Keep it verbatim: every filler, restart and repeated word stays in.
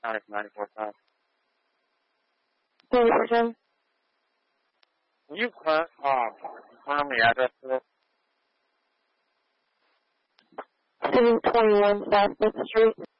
Sonic ninety-four point five. ninety-four ten. Can you uh, confirm the address for this? seven twenty-one South Fifth Street.